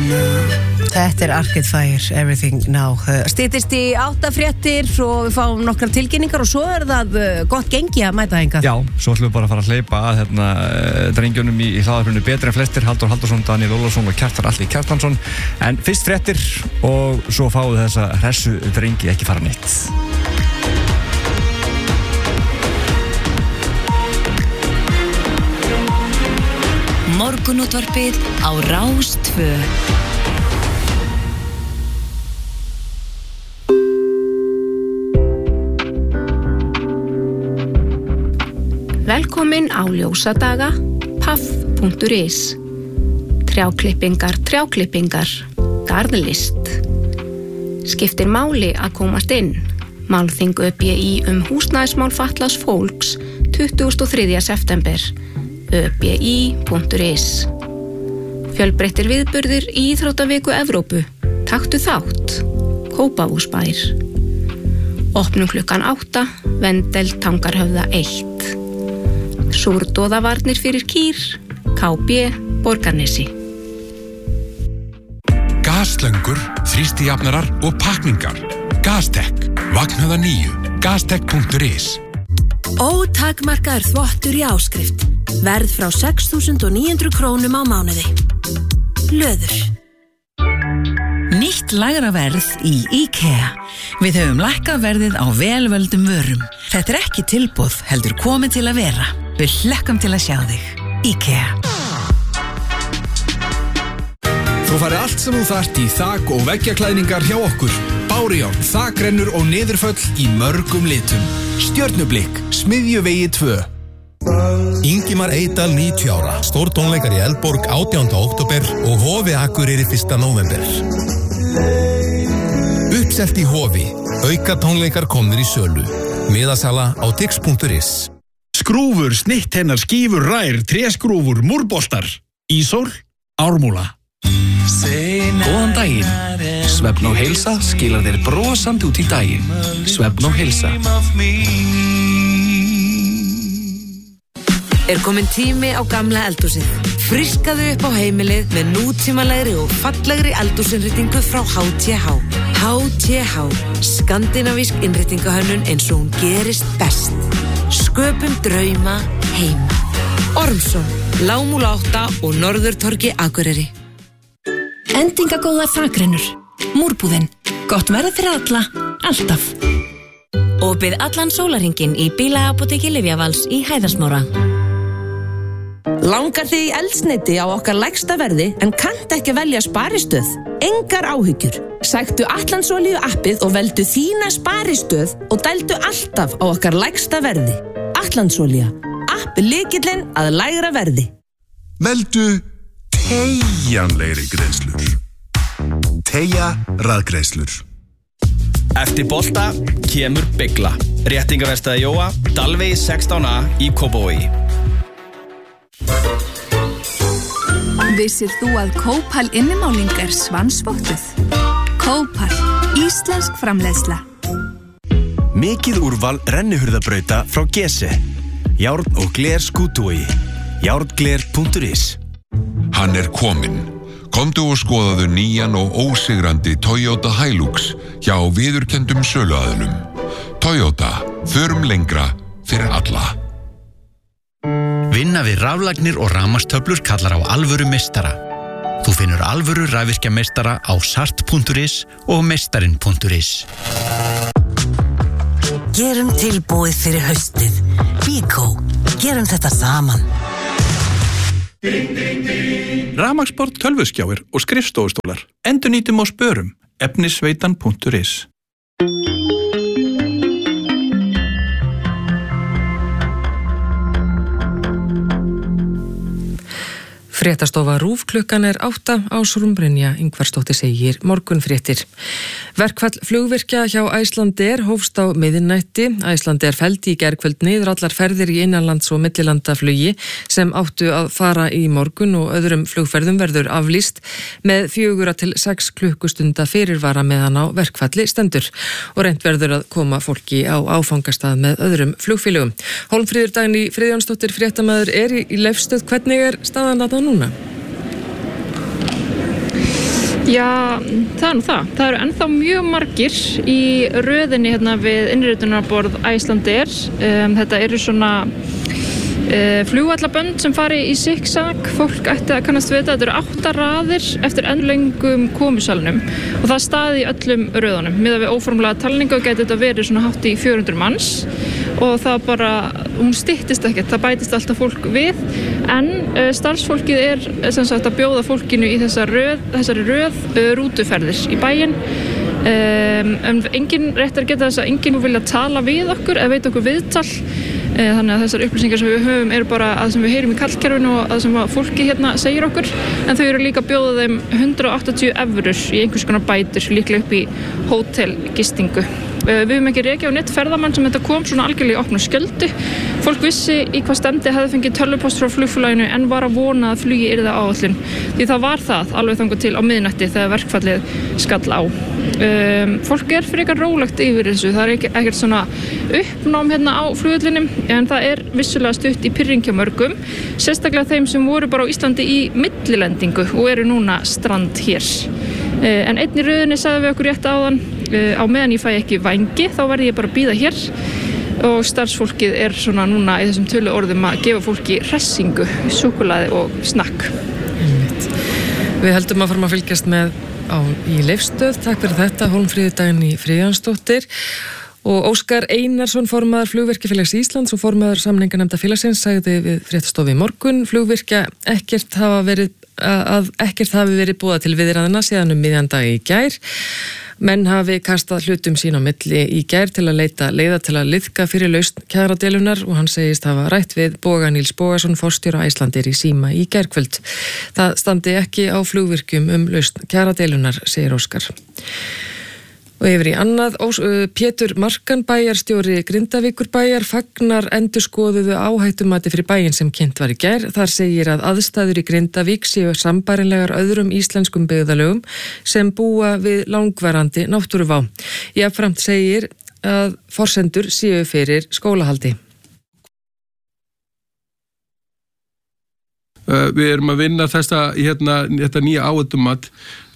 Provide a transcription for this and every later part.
Þetta Arcade Fire, Everything Now. Styttist í 8 fréttir og við fáum nokkrar tilkynningar og svo það gott gengi að mæta hingað. Já, svo ætlum við bara að fara að hleypa að drengjunum í hlaðarpinu betri en flestir, Halldór Halldórsson, Daniel Ólafsson og Kjartan Atli Kjartansson. En fyrst fréttir og svo fáum við þessa hressu drengi ekki fara neitt. Morgunútvarpið á Rás 2. Velkomin á ljósadaga paff.is. Trjáklippingar, garðlist. Skiptir máli að komast inn. Málþing ÖBÍ húsnæðismál fatlaðs fólks 23. september. öbi.is. Fjölbreyttir viðburðir í Íþróttaviku Evrópu. Taktu þátt. Kópavogsbær. Opnum klukkan 8, Vendel Tangarhöfða 1. Súrdóðavarnir fyrir kýr, KB Borgarnesi. Gaslöngur, þrýstijafnarar og pakningar. Gastek, Vagnhöfða 9, gastek.is. Ótakmarkaður þvottur í áskrift. Verð frá 6.900 krónum á mánuði. Löður. Nýtt lægra verð í IKEA. Við höfum lækkað verðið á velvöldum vörum. Þetta ekki tilboð, heldur komið til að vera. Við hlökkum til að sjá þig. IKEA. Þú farið allt sem þú þarft í þak- og veggjaklæðningar hjá okkur. Bárujárn, þakrennur og niðurföll í mörgum litum. Stjörnublikk, Smiðjuvegi 2. Ingimar Eydal 90 ára, stór tónleikar í Eldborg 18. október og Hofi Akureyri 1. nóvember. Uppselt í Hofi, auka tónleikar komnir í sölu. Miðasala á tix.is. Skrúfur, snittheinar, skífur, rær, tréskrúfur, múrboltar. Ísól, Ármúla. Góðan daginn. Svefn og heilsa skilar þér brosandi út í daginn. Svefn og heilsa. Komin tími á gamla eldhúsið. Friskaðu upp á heimilið með nútímalegri og fallegri eldhúsinnréttingu frá HTH. HTH, skandinavísk innréttingahönnun eins og hún gerist best. Sköpum drauma heima. Ormsson, Lágmúla 8 og Norðurtorgi Akureyri. Endingagóðar þakrennur. Múrbúðin. Gott verð fyrir alla, alltaf. Opið allan sólarhringinn í bílaapóteki Lyfjavals í Hæðarsmára. Langar þig í eldsneyti á okkar lægsta verði en kannt ekki velja sparistöð? Engar áhyggjur. Sæktu Atlandsolíu appið og veldu þína sparistöð og dældu alltaf á okkar lægsta verði. Atlandsolía. App lykillinn að lægra verði. Veldu teygjanlegri greiðslur. Teygja rafgreiðslur. Eftir bolta kemur Bygla. Réttingaverstaði Jóa, Dalvegi 16a í Kópavogi. Vissir þú að Kópal innimáling svansvottuð? Kópal, íslensk framleiðsla. Mikið úrval rennihurðabrauta frá Gese. Járn og gler Skútuvogi. Járngler.is. Hann kominn. Komdu og skoðaðu nýjan og ósigrandi Toyota Hilux hjá viðurkenndum söluaðilum. Toyota, förum lengra fyrir alla. Vinna við raflagnir og rafmagnstöflur kallar á alvöru meistara. Þú finnur alvöru rafvirkjameistara á sart.is og meistarinn.is. Gerum tilbúið fyrir haustið. Bíkó, gerum þetta saman. Rafmagnsbort, tölvuskjáir og skrifstofustólar. Endurnýtum og spörum. efnisveitan.is. Fréttastofa RÚV klukkan 8 Ásrún Brynja Ingvarsdóttir segir morgunfréttir. Verkfall flugvirkja hjá Icelandair hófst á miðnætti. Icelandair felldi í gærkvöld niður allar ferðir í innanlands- og millilandaflugi sem áttu að fara í morgun og öðrum flugferðum verður aflýst með 4 til 6 klukkustunda fyrirvara meðan á verkfalli stendur og reynt verður að koma fólki á áfangastað með öðrum flugfélögum. Hólmfríður Dagný Friðjónsdóttir fréttamaður í Leifsstöð. Hvernig staðan þarna núna? Já, það nú það. Það eru ennþá mjög margir í röðinni hérna við innritunarborð Icelandair. Þetta eru svona flugvallabönd sem fari í zigzag. Fólk ætti að kannast við þetta eru 8 raðir eftir endlöngum komusalnum og það staði í öllum röðunum. Miðað við óformlega talningu gæti þetta verið svona hátt í 400 manns og það bara, hún styttist ekkert, það bætist alltaf fólk við en starfsfólkið sem sagt að bjóða fólkinu í þessari röð rútuferðir í bæinn. Engin réttar geta þess að enginn vilja tala við okkur eða veit okkur viðtal þannig að þessar upplýsingar sem við höfum eru bara að sem við heyrum í kallkerfinu og að sem að fólki hérna segir okkur en þau eru líka að bjóða þeim 180 evrur í einhvers konar bætur líklega upp í hótelgistingu. Við höfum ekki rekið á neitt ferðamann sem þetta kom svona algjörlega í opnu skjöldu. Fólk vissi í hvað stefndi hefði fengið tölvupost frá flugfélaginu en var að vona að flugi yrði á áætlun. Því það var það alveg þangað til á miðnætti þegar verkfallið skall á. Fólk frekar rólegt yfir þessu. Það ekkert svona uppnám hérna á flugvellinum en það vissulega stutt í pirring hjá mörgum. Sérstaklega þeim sem voru bara á Íslandi í millilendingu og eru núna strand hér. En einn í röðinni sagði við okkur rétt áðan á meðan ég fæ ekki vængi þá verði ég bara að bíða hér og starfsfólkið svona núna í þessum tölu orðum að gefa fólki hressingu, súkkulaði og snakk. Við heldum að fara að fylgjast með í Leifsstöð. Takk fyrir þetta, Hólmfríður Dagný Friðjónsdóttir. Og Óskar Einarsson, formaður Flugvirkjafélags Íslands og formaður samninganefnda félagsins sagði við fréttastofu í morgun Flugvirkja ekkert hafi verið boðað til viðræðna síðan miðjan dag í gær. Menn hafi kastað hlutum sín á milli í gær til að leita leiða til að liðka fyrir lausn kjaradeilunnar og hann segist hafa rætt við Boga Níls Bogason, forstjóra Icelandair í síma í gærkvöld. Það standi ekki á Flugvirkjum lausn kjaradeilunnar, segir Óskar. Og yfir í annað, Pétur Markan, bæjarstjóri Grindavíkurbæjar, fagnar endurskoðuðu áhættumati fyrir bæinn sem kynnt var í gær. Þar segir að aðstæður í Grindavík séu sambærilegar öðrum íslenskum byggðarlögum sem búa við langvarandi náttúruvá. Jafnframt segir að forsendur séu fyrir skólahaldi. Við erum að vinna þetta nýja áhættumat.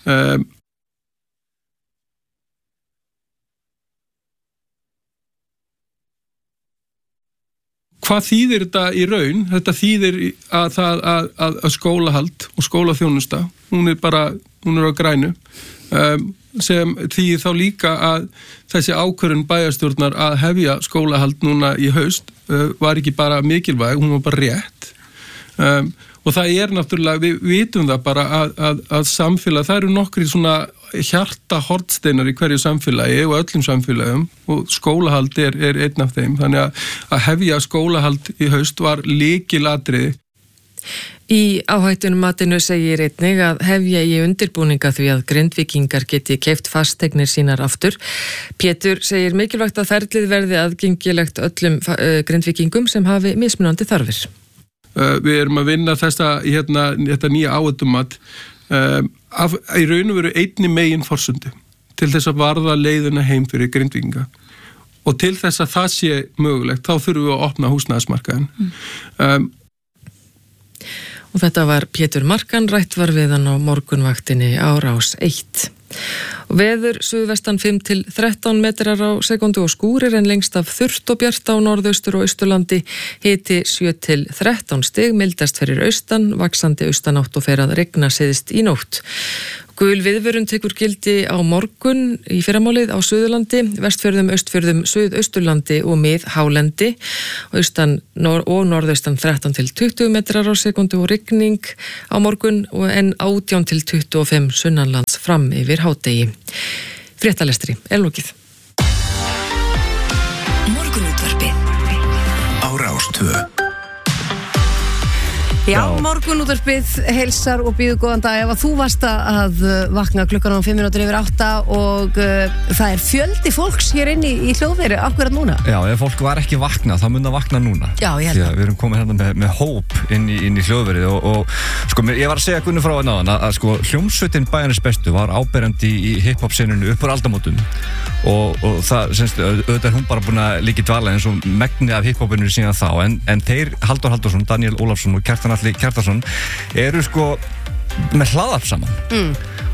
Hvað þýðir þetta í raun? Þetta þýðir að skólahald og skólaþjónusta, hún er á grænu, sem þýðir þá líka að þessi ákvörðun bæjarstjórnar að hefja skólahald núna í haust var ekki bara mikilvæg, hún var bara rétt. Og það náttúrulega, við vitum það bara að samfélag, það eru nokkrir svona hjarta hornsteinar í hverju samfélagi og öllum samfélagum og skólahald einn af þeim. Þannig að hefja skólahald í haust var lykilatriði. Í áhættumatinu segir einnig að hefja í undirbúninga því að Grindvíkingar geti keypt fasteignir sínar aftur. Pétur segir mikilvægt að ferlið verði aðgengilegt öllum Grindvíkingum sem hafi mismunandi þarfir. Við erum að vinna þetta nýja áhættumat í raun og veru einni megin forsendu til þess að varða leiðina heim fyrir Grindvíkinga og til þess að það sé mögulegt þá þurfum við að opna húsnæðismarkaðinn. Og þetta var Pétur Markan, rætt var við hann á morgunvaktinni á Rás 1. Veður suðvestan 5 til 13 metrar á sekundu og skúrir en lengst af þurrt og bjart á norðaustur og austurlandi, hiti 7 til 13 stig, mildast fyrir austan, vaxandi austanátt og fer að rigna syðst í nótt. Gul viðvörun tekur gildi á morgun í fyrramálið á Suðurlandi, Vestfjörðum, Austfjörðum, Suðausturlandi og Mið-hálendi, austan og norðaustan 13 til 20 metrar á sekundu og rigning á morgun en 18 til 25 sunnanlands fram yfir hádegi. Fréttalestri er lokið. Morgunútvarpið á Rás 2. Já, morgunútvarpið heilsar og býður góðan dag. Ef að þú varst að vakna klukkan 5 minútur yfir 8 og það fjöldi fólks hér inni í hljóðveri akkurat núna. Já, ef fólk var ekki vaknað, þá mun það vakna núna. Já, ég held að. Við erum komið hérna með hóp inn í hljóðverið og sko, ég var að segja Gunni frá að sko, hljómsveitin Bæjarins bestu var áberandi í hip-hop senunni upp úr aldamótum og það, auðvitað hún bara búin að líka í dvala eins og megni af hip-hopinu síðan þá, en þeir Halldór Halldórsson, Daniel Ólafsson og Kjartan Atli Kjartansson eru sko með hlaðarp saman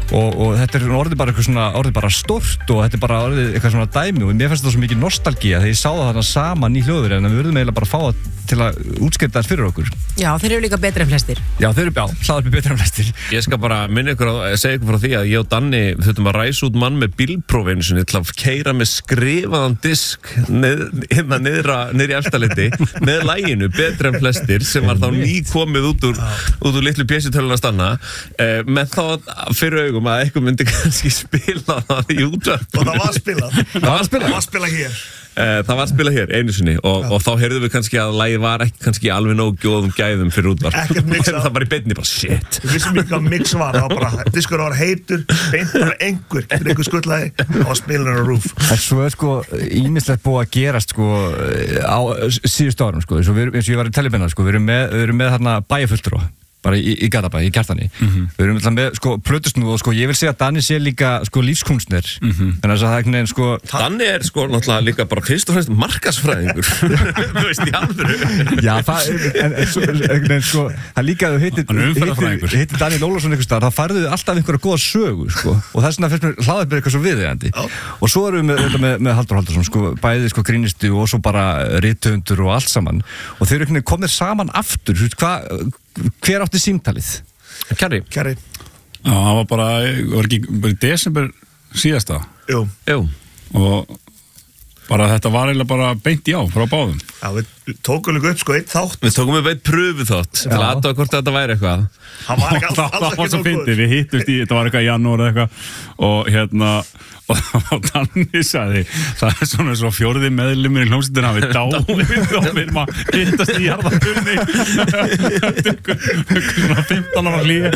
og þetta orðið bara eitthvað svona, orðið bara stórt og þetta bara orðið eitthvað svona dæmi og mér finnst það svo mikið nostalgía þegar ég sá það þarna saman í hljóðveri en við verðum eiginlega bara að fá það til að útskipta þess fyrir okkur. Já, þeir eru líka betri en flestir. Já, hlaðvarpið betri en flestir. Ég skal bara minna ykkur segja ykkur frá því að ég og Danni þurftum að ræsa út mann með bílprófinu sinni til að keyra með skrifaðan disk niður í Efstaleiti með laginu betri en flestir sem var þá nýkomið út úr litlu pjessutöluna stanna með þá fyrir augum að eitthvað myndi kannski spila það í útvarp. Og það var spilað hér. Það var spilað hér einu sinni og þá heyrðum við kannski að lagið var ekki kannski alveg nóg góðum gæðum fyrir útvarp. Ekkert mix. Það var í beinni bara shit. Við vissum ekki hvað mix var, það var bara diskur var heitur, beintur einhver skullaði og spilaður á rúf. En svo sko ýmislegt búið að gerast sko á síðustu árum sko, eins og ég var í Tellibenna sko, við erum með þarna bæjarfulltrúa bara í Garðabæ, í Kjartani. Við erum alltaf með, sko, plötusnúð og sko, ég vil segja að Danni sé líka, sko, lífskunstner. Þannig að það er einhvern veginn, sko... Danni sko, náttúrulega líka bara fyrst og fremst markaðsfræðingur. Þú veist, í alvöru. Já, það einhvern veginn, sko, það líka að þú hittir Danni Lólafsson einhvers staðar, þá færðu þið alltaf einhverja góða sögu, sko. Og þess vegna finnst mér hlaðvarpið eitthvað svo viðeigandi. Og svo erum við með Halldór Halldórsson, sko, bæði, sko, grínisti og svo bara rithöfundur og allt saman. Og þeir eru komnir saman aftur, hver átti símtalið? Kjarri. Já, það var bara í desember síðasta. Jú. Og bara þetta var eiginlega bara beint í á frá báðum. Já, við tókum líka upp sko eitt þátt. Við tókum upp eitt pröfuþátt til að aðtöða hvort þetta væri eitthvað. Það var ekki alltaf svo fyndið, við hittumst í, þetta var eitthvað í janúar eða eitthvað og Danni sagði, það er svona svo fjórði meðlimur í hljómsveitina hafi dáið og við erum að hittast í jarðartunni svona 15 ára hlýja.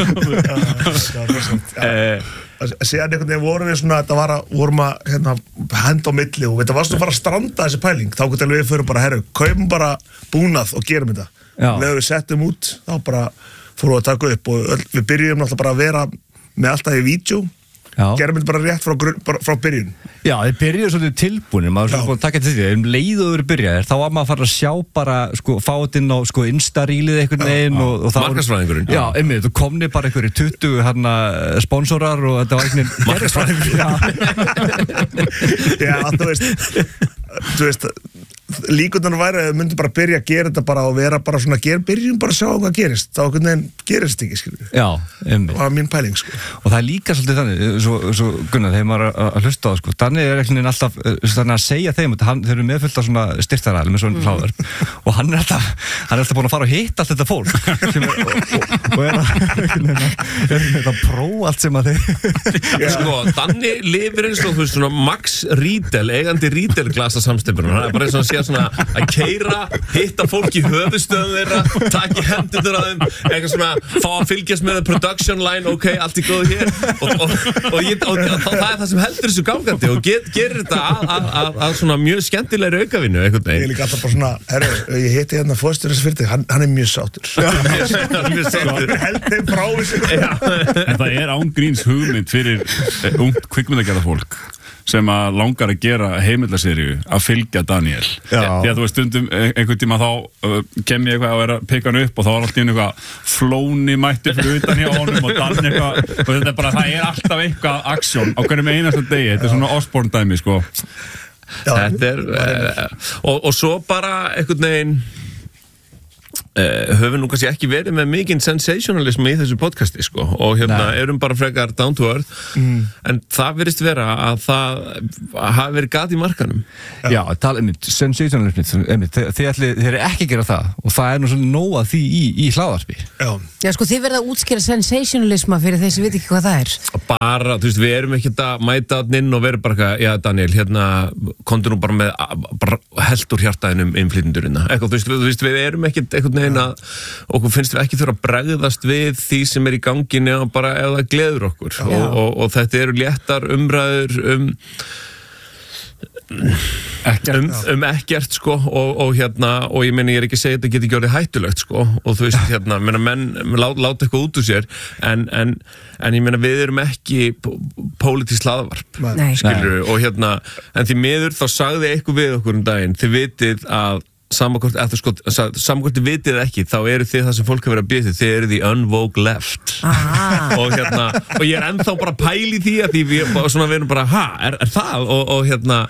Síðan einhvern veginn vorum við svona, vorum að henda á milli og þetta var svona að fara að stranda þessi pæling, þá getur við fyrir bara, kaupum bara búnað og gerum þetta. Þegar við settum út, þá bara fórum við að taka upp og við byrjum náttúrulega bara að vera með alltaf í vídeo. Gerum við bara rétt frá byrjun. Já, þið byrjuðu svolítið tilbúinir, maður svona búin að taka til því, leiðuður byrjaðir, þá var maður að fara að sjá bara, sko, fá þetta inn á, sko, Insta-rílið einhvern veginn og þá... Markaðsfræðingurinn. Já, einmitt, þú komni bara einhverju 20 sponsorar og þetta var einhvern Markaðsfræðingurinn. Já, þú veist, líkundan væri að við myndum bara byrja að gera þetta bara og vera bara svona, byrjum bara að sjá hvað gerist, þá einhvern veginn gerist ekki, skilur. Já, einmitt. Það var mín pæling, sko. Og það er líka svolítið þannig, svo Gunnar, þegar maður að hlusta á það, sko, Danni er einhvern veginn alltaf þannig að segja þeim, þeir eru meðfullt af svona styrktaraðilum með svona hlaðvarp og hann er alltaf búin að fara og hitta allt þetta fólk og er að prófa allt sem að þeir Sko, Danni lifir eins og svona Max Riedel, eigandi Riedel glasa samstefnur, hann er bara eins og að sé svona að keyra, hitta fólk í höfustöðum þeirra, taka í hendur að þeim, eitthvað svona, fá að fylgjast með production line, ok, allt í góðu hér og það er það sem heldur þessu gangandi og gerir þetta að svona mjög skemmtilegri aukavinnu einhvern veginn. Ég er líka alltaf bara svona, ég hitti hérna fórstjóri þessu fyrirtæki, hann er mjög sátur. Mjög sátur. Held þeim frá þessu. En það er án gríns hugmynd fyrir ungt kvikmyndagerða fólk sem að langar að gera heimildaseríu að fylgja Daniel. Því að þú veist stundum einhvern tíma þá kem ég eitthvað að vera að peka hann upp og þá var alltaf eitthvað flóni mættur fyrir utan hjá honum og Daniel eitthvað og þetta er bara, það er alltaf eitthvað aksjón á hverjum einasta degi, þetta er svona Osborne dæmi, sko. Þetta er og svo bara einhvern veginn höfum nú kannski ekki verið með mikinn sensationalism í þessu podcasti, sko, og erum bara frekar down to earth en það virðist vera að það hafi verið gat í markanum. Já, sensationalism, þið eru ekki að gera það og það er nú svona nóg að því í hlaðvarpi. Já, sko, þið verða að útskýra sensationalisma fyrir þeir sem veit ekki hvað það er. Bara, þú veist, við erum ekki að mæta inn og vera bara, já, Daniel, komdu nú bara með held úr hjartaðinum innflytjendurina. Þú veist, við erum ekki einhvern veginn að okkur finnst við ekki þurfa að bregðast við því sem er í gangi nema bara ef það gleður okkur og þetta eru léttar umræður ekkert, sko, og ég meina, ég er ekki að segja að þetta geti ekki orðið hættulegt, sko, og þú veist, menn láta eitthvað út úr sér en ég meina, við erum ekki pólitískt hlaðvarp, skilurðu, og en því miður þá sagði eitthvað við okkur daginn, þið vitið að samakvort þið vitið ekki, þá eru þið það sem fólk hefur verið að byrja þið eru the unwoke left og og ég ennþá bara pæli því að því við erum bara, er það? Og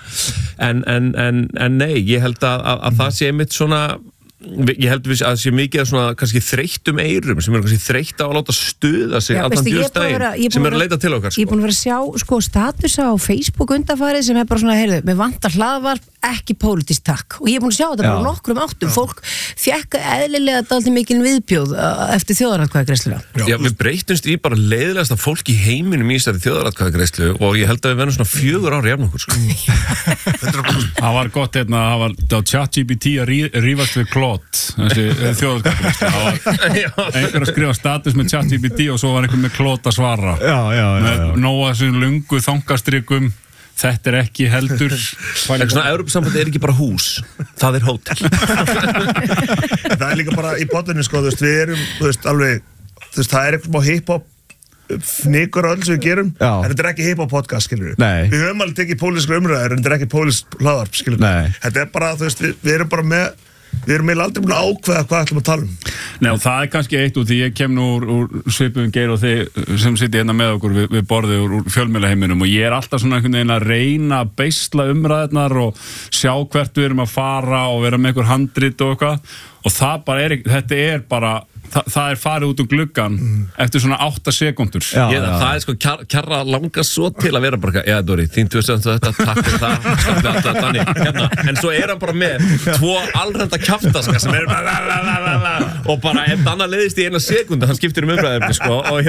en nei, ég held að það sé einmitt svona ég held að það sé mikið af svona kannski þreyttum eyrum sem eru kannski þreytt á að láta stuða sig allan djústægin sem eru að leita til okkar Ég er búin að vera að sjá statusa á Facebook undanfarið sem bara svona, heyrðu, mér vantar hlaðvarp ekki pólitískt takk og ég er búin að sjá þetta bara nokkrum áttum fólk fékk eðlilega dálítið mikil viðbjóð eftir þjóðaratkvæðagreiðsluna Já, við breytumst í bara leiðilegasta fólk í heiminum í þessari þjóðaratkvæðagreiðslu og ég held að við verðum svona 4 ára jafn okkur Það var gott það var ChatGPT að rífast við Klot þessi þjóðaratkvæðagreiðslu einhver að skrifa status með ChatGPT og svo var einhver með Klot að svara með nóga þessum lungu þangastrikum Þetta ekki heldur Evrópusamband ekki bara hús það hótel Það líka bara í botninu sko, við erum alveg það eitthvað smá hip-hop fnikur öll sem við gerum en þetta ekki hip-hop podcast, skilur við höfum alveg tekið pólitískar umræður en þetta ekki pólitísk hlaðvarp, skilur þetta bara, við erum bara með við erum eiginlega aldrei búin að ákveða hvað ætlum að tala um Nei, og það kannski eitt úr því ég kem nú úr svipuðum Geir og þið sem sitja hérna með okkur við borðið úr fjölmiðlaheiminum og ég alltaf svona einhvern veginn að reyna að beisla umræðurnar og sjá hvert við erum að fara og vera með einhver handrit og eitthvað og það bara þetta bara það farið út gluggan eftir svona 8 sekúndur það sko kjarra langa svo til að vera bara Dóri, þín 2000 þetta, takk fyrir það skapið alltaf þannig en svo hann bara með 2 alrenda kjaftaska sem og bara ef annar leiðist í 1 sekúndu hann skiptir umræðefni sko og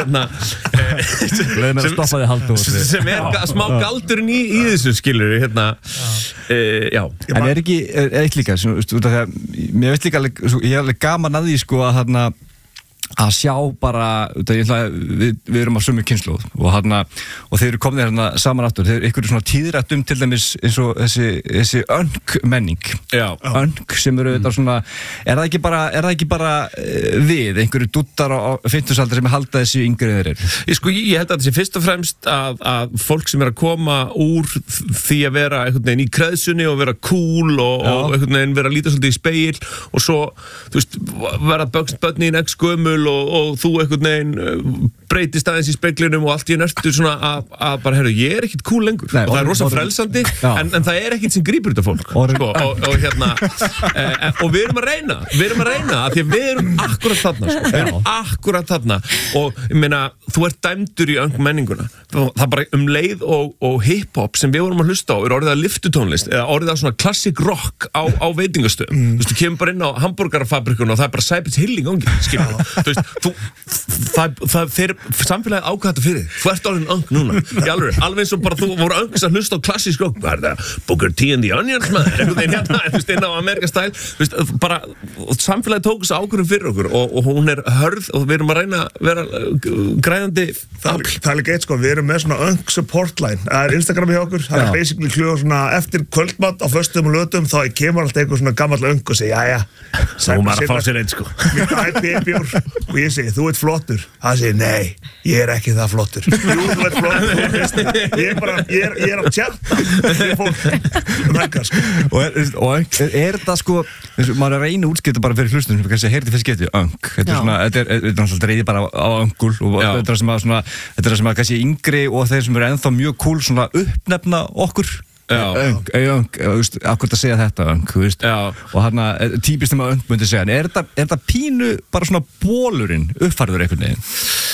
sem smá galdurinn í þessu skilur já en ekki eitt líka mér veist líka ég er alveg gaman að því sko að sjá bara við erum á sömu kynslóð og þeir eru komnir saman aftur þeir eru ykkur svona tíðrætt til dæmis eins og þessi öng-menning öng sem eru þetta svona er það ekki bara við einhverju dúttar á 50-saldri sem halda þessi yngri þeir eru ég held að þessi fyrst og fremst að fólk sem að koma úr því að vera einhvern veginn í kreðsunni og vera cool og einhvern veginn vera að líta svolítið í speil og svo þú veist vera börnin ekki skömmul og þú einhvern veginn breytist aðeins í speglinum og allt í nörtu svona að bara, herru, ég er ekkit cool lengur og það er rosa frelsandi en það er ekkit sem grípur þetta fólk sko, og við erum að reyna af því að við erum akkurat þarna sko. Við erum akkurat þarna og ég meina, þú ert dæmdur í öngmenninguna það bara leið og hip-hop sem við vorum að hlusta á er orðið að lyftutónlist eða orðið að svona classic rock á veitingastöðum þú kemur bara inn á hamburgarafabrikuna og það er bara Cypress Hill í gangi skilur þeir samfélagið ákvæða þetta fyrir þú ert orðin öng núna alveg eins og bara þú voru öngs að hlusta á klassísk rock hvað er það? Booker T and the Onions maður inn á Amerikastæl bara samfélagið tók þessu ákvörðum fyrir okkur og hún er hörð og við erum að reyna að vera græðandi það er ekki eitt sko, við erum með svona öng support line það er Instagram hjá okkur, það er basically kljóð svona eftir kvöldmatt á föstum og lötum þá kemur alltaf eitthvað svona gammal öng og segja jæja þú maður að fá sér einn sko og ég segi, þú ert flottur það segi, nei, ég er ekki það flottur jú, þú ert flottur ég er að tjata fyrir fólk helgar, sko. og er það sko maður er að reyna útskipta bara fyrir hlustum sem kannski heyrði fyrst getið, öng þetta er náttúrulega dreifði bara á öngul og þetta er sem að kannski yngri og þeir sem eru ennþá mjög cool svona uppnefna okkur akkurat að segja þetta og hérna típist um að öng myndi segja er þetta pínu bara svona bólurinn uppfærður einhvern veginn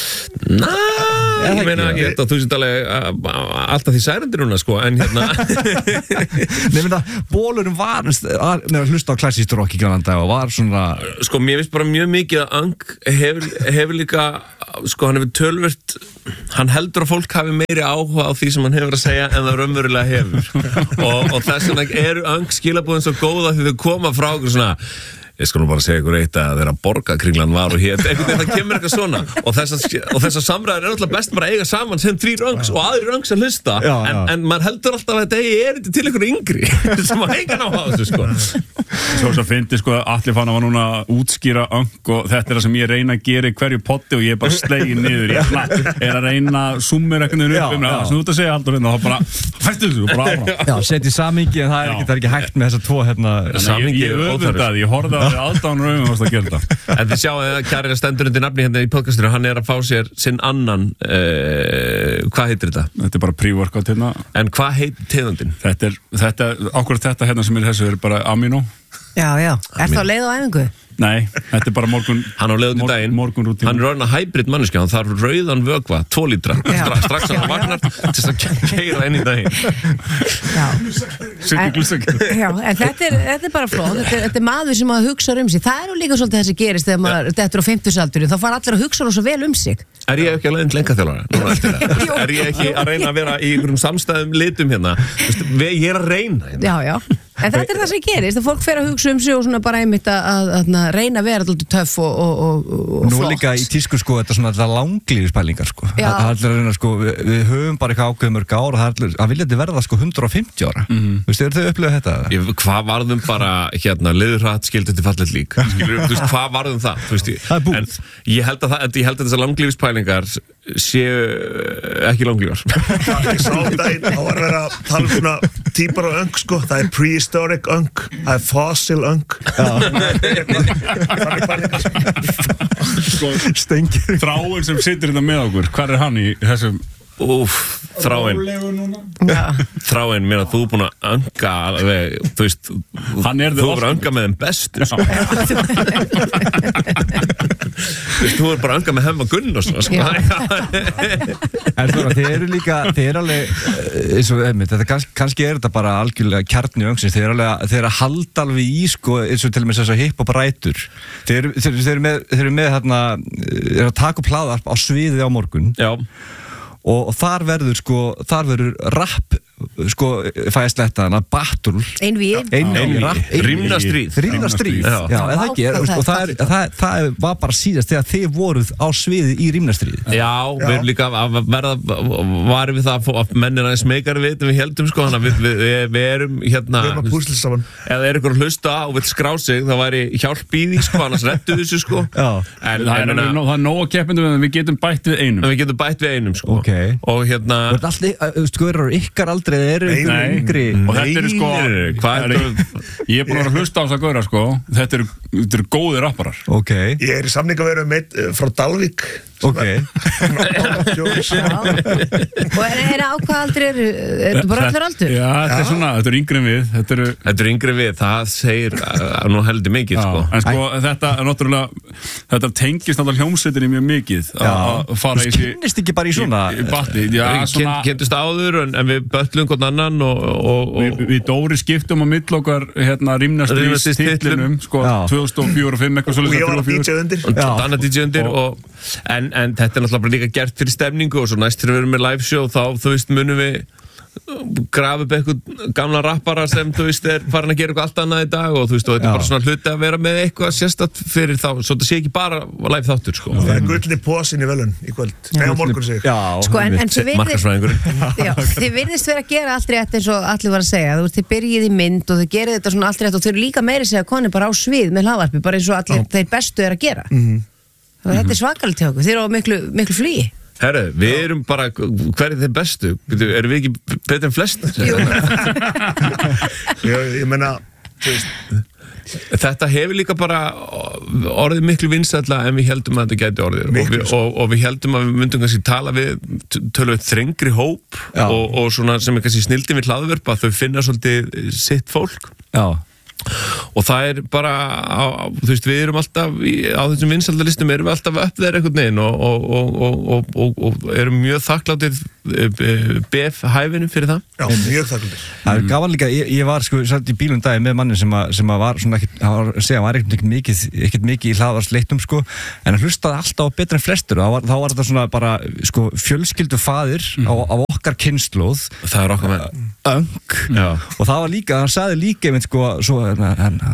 ég meina ekki þetta þú sétt alveg alltaf því særendir núna sko en hérna nefnir það bólurinn var hlusta á klassískt rock í Grænlanda og var svona sko mér finnst bara mjög mikið að öng hefur líka sko hann hefur tölvert hann heldur að fólk hafi meiri áhuga á því sem hann hefur að segja en það raunverulega hefur og þess vegna eru öng skilabúðin svo góða því þau koma frá okkur svona ég skal nú bara segja ykkur eitt að þeirra borgarkringlan var og hér, einhvern veginn það kemur eitthvað svona og þessar samræður náttúrulega best bara að eiga saman sem 3 röngs og aðri röngs að hlusta en maður heldur alltaf að þetta er ekki til ykkur yngri sem að eiga ná á þessu sko. Svo fyndi sko Atli Fannar var núna að útskýra öng og þetta er það sem ég reyna að gera í hverju potti og ég er bara slegin niður ég er að reyna að summir eitthvað upp sem þú ert að segja Halldór og þá bara hættu þessu og bara áfram. Já, setja í samhengi en það er ekki hægt með þessa 2 samhengi. Ég öfundaði, ég horfði á því aðdáðan og að gera þetta. En þið sjáu að Kjarri stendur undir nafni hérna í podcastinu, hann er að fá sér sinn annan, hvað heitir þetta? Þetta er bara pre-workout hérna. En hvað heitir tegundin? Akkurat þetta hérna sem er þessu er bara amino. Já, er það leið á æfingu? Nei, þetta er bara morgun. Hann á leiðum til daginn, hann er orðin að hybrid manneskja, hann þarf rauðan vökva, 2 lítra, strax hann vagnar til að keyra inn í daginn. En þetta er bara flott, þetta er maður sem að hugsa sig, það er líka svolítið þessi gerist þegar maður dettur á 50-aldurinn, þá fara allir að hugsa svo vel sig. Er ég ekki að leiðin til engaþjálfara? Er ég ekki að reyna að vera í einhverjum samstæðum litum hérna? Ég er að reyna hérna. Já. En þetta er það sem gerist, að fólk fer að hugsa sig og svona bara einmitt að reyna að vera alltaf töff og flott. Nú líka í tísku sko, þetta langlífispælingar sko. Það er að reyna sko, við höfum bara eitthvað ákveð mörg ár og það vilja þetta verða sko 150 ára. Þú veist, þau upplifað þetta? Hvað varðum bara, hérna, liðurhratt skildur til fallet lík? Þú veist, hvað varðum það? Það er búið. Ég held að þessar langlífispælingar séu ekki langlífar. Ég sá þetta þá var verið að tala svona típar á öng sko, það er prehistoric öng, það er fossil öng. Stengir. Þráinn sem situr þetta með okkur, hvar er hann í þessum? Þráinn, mér að þú er búin að önga alveg, þú veist, þú er bara að önga með þeim bestu sko. Þú er bara að önga með Hemma Gunnarsson sko. En svona, þið er alveg eins og einmitt, kannski er þetta bara algjörlega kjarni öngsins, þið er að halda alveg í sko, eins og til og með þess að hiphop rætur, þið eru með hérna, er að taka upp hlaðarp á sviði á morgun. Já. Og þar verður rapp sko, fæst þetta hana, battle Rímnastríð Já, eða ekki og það var bara síðast þegar þið voruð á sviði í Rímnastríð. Já, við erum líka að verða varum við það að mennin aðeins meikari við við heldum sko, þannig að við erum hérna, við erum að púsla saman eða er ykkur að hlusta og vil skrá sig, þá væri hjálp í því sko, annars rettu þessu sko. En það er nóg að keppindu við getum bætt við einum sko. Og hérna sko, ykkar aldrei eru yngri og þetta eru sko ég er búin að hlusta á þess að góðra sko, þetta eru góðir rapparar. Ég er í samning að vera með frá Dalvík. Og er á hvað aldrei er þetta bara allir aldur? Já, þetta er svona, þetta er yngri en við Þetta er yngri en við, það segir nú heldur mikið sko. En sko, þetta er náttúrulega þetta tengist náttúrulega hljómsveitinni mjög mikið að fara í kynnist ekki bara í svona Kynntist áður en við böllum hvern annan og við Dóri skiptum á mill okkar hérna Rímnastríðstitlinum sko 2004 og 2005 eitthvað svolítið. Og ég var að DJ undir. Danna DJ undir en þetta er náttúrulega bara líka gert fyrir stemningu og svo næst þegar við erum með live show þá þú veist munum við grafa upp eitthvað gamla rappara sem þú veist er farin að gera eitthvað allt annað í dag og þú veist og þetta er bara svona hluti að vera með eitthvað sérstætt fyrir þá, svo þetta sé ekki bara live þáttur sko. Það er gullni posin í velun í kvöld, nei á morgun sig. Sko en þið virðist vera að gera allt rétt eins og allir var að segja, þú veist þið byrjið í mynd og þið gerið þetta svona allt rétt og þau eru líka meiri segja koni bara á svið með hlaðvarpi, bara eins og allir þeir bestu er að gera. Þetta er svakaligt hjá okkur, þið eru á miklu flugi. Herru, við erum bara, hver er þeir bestu? Erum við ekki betur en flest? Ég meina, þú veist Þetta hefur líka bara orðið miklu vinsælla en við heldum að þetta gæti orðið og við heldum að við myndum kannski tala við tölvöld þrengri hóp og svona sem er kannski snildin við hlaðvörp að þau finna svolítið sitt fólk. Já. Og það er bara þú veist, við erum alltaf á þessum vinsældalistum erum við alltaf upp þeir einhvern veginn og erum mjög þakkláttir BF-hæfinu fyrir það. Já, mjög þakkláttir. Það er gaman líka, ég var sko satt í bílum dagi með manni sem að var svona ekkert mikið í hlaðvarsleiknum sko, en hann hlustaði alltaf á betra en flestur og þá var þetta svona bara sko fjölskyldu faðir á okkar kynslóð. Það er okkar með öng og það var líka, hann sagði líka einmitt sko, svo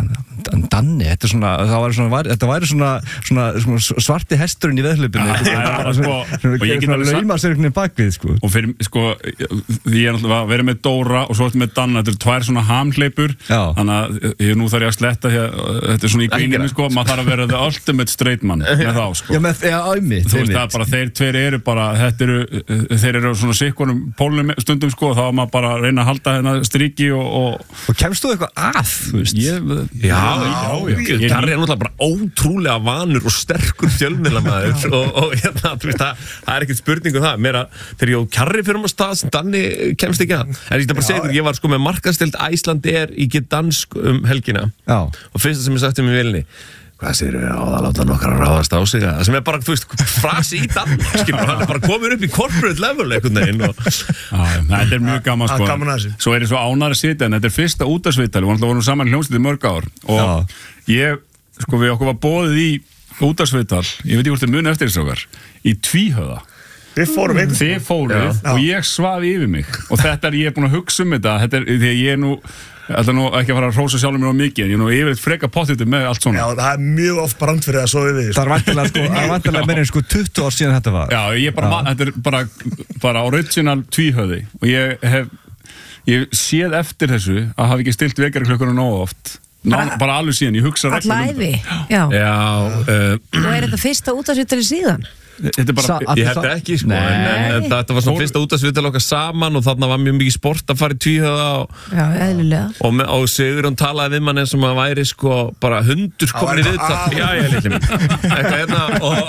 Danni, þetta væri svona svarti hesturinn í veðhlupinu og ég get alveg lauma sér einhvern veginn bakvið sko. Og fyrir, því ég er náttúrulega að vera með Dóra og svo með Danna, þetta tvær svona hamhleipur, þannig að nú þarf ég að sletta hér, þetta svona í gríninu sko, maður þarf að vera the ultimate straight man með þá sko. Þú veist það bara, þeir tveir eru bara, þeir eru svona sikkunum pólunum stundum sko, þá maður bara að reyna að halda hérna stríki og kemst þú eitthvað að, þú veist? Já, Kjarri er náttúrulega bara ótrúlega vanur og sterkur fjölmiðlamaður og hérna, þú veist, það er ekkert spurning um það, meira þegar ég og Kjarri fyrir á stað sem Danni kemst ekki að, en ég bara segja þér, ég var sko með markaðsdeild Icelandair í Gdansk helgina og fyrsta sem ég sagti mér velinni, hvað segir við á það, láta nokkar að ráðast á sig það sem er bara, þú veist, frasi í Danni hann er bara komin upp í corporate level einhvern veginn þetta er mjög gaman sko, svo er ég svo ánægður að sitja en þetta er fyrsta útvarpsviðtali, við vorum saman hljómsveit í mörg ár og ég, sko, við okkur var boðið í útvarpsviðtal, ég veit ekki hvort þið muni eftir þessu okkar, í Tvíhöfða Þið fóruð og ég svaf yfir mig og þetta er ég búin að hugsa um þetta er því að ég er nú ætla nú ekki að fara að hrósa sjálfur mér á mikið en ég er nú yfirleitt freka pottþéttur með allt svona. Já, það er mjög oft brand fyrir að sofa yfir. Það er vantilega meira en 20 ár síðan þetta var. Já, þetta er bara original Tvíhöfði og ég séð eftir þessu að hafa ekki stilt vekjarklukkunum nógu oft. Bara alveg síðan, ég hugsa reglulega um það. Og er þetta fyrsta útvarpsviðtali síðan? Ég held ekki sko en þetta var svona fyrsta útvarpsviðtal okkar saman og þarna var mjög mikið sport að fara í Tvíhöfða og Sigurjón talaði við mann eins og maður væri sko bara hundur komin í viðtal já, litli minn eitthvað hérna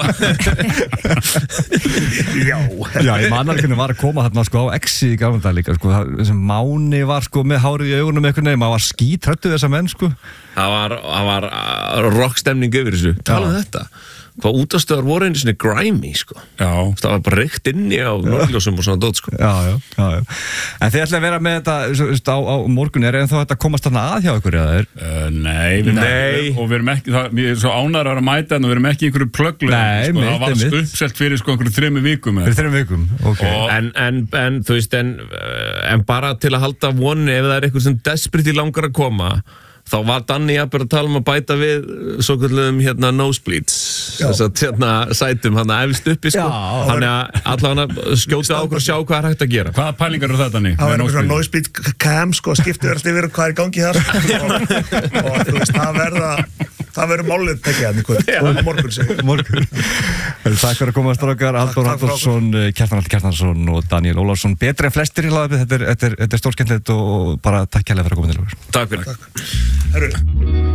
Já, ég man alveg hvernig var að koma þarna sko á Exi í gamla dag líka sko, sem Máni var sko með hárið í augunum eitthvað nefn, maður var skítrættu þessa menn sko Það var rockstemning yfir þessu, talaðu þetta hvað útastöðar voru einu svona grimy sko. Það var bara reykt inni á norðljósum og svona dót sko. Já. En þið ætla að vera með þetta á morgun, er þá þetta komast þarna að hjá ykkur eða er? Nei, og við erum ekki við erum svo ánægðir að vera að mæta en við erum ekki í einhverju plögglega sko. Það var uppselt fyrir sko einhverju 3 vikum Fyrir 3 vikum, ok En þú veist, en bara til að halda vonni ef það er eitthvað sem desperate langar að koma þá var Danni að tala að bæta við svo kallum nosebleeds þess að sætum hann efst uppi sko hann allavega skjóta á okkur og sjá hvað er hægt að gera. Hvaða pælingar eru þetta Danni? Það var einhver nosebleed cam sko, skiptu alltaf yfir hvað er í gangi þar og þú veist, það verður málið tekið hann í kvöld og morgun Takk fyrir að koma að strákar Halldór Halldórsson, Kjartan og Daniel Ólafsson, betri en flestir í hlaðvarpið, þetta er stórskemmtilegt og bara takk kærlega fyrir að koma til okkur. Takk fyrir.